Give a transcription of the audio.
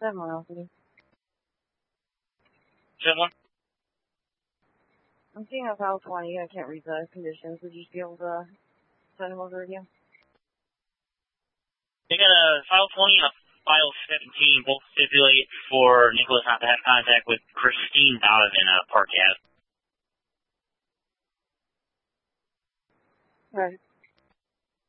7-1. 7-1? I'm seeing a file 20. I can't read the conditions. Would you be able to send them over again? They got a file 20 and a file 17, both stipulate for Nicholas not to have contact with Christine Donovan at Park Ave. Right.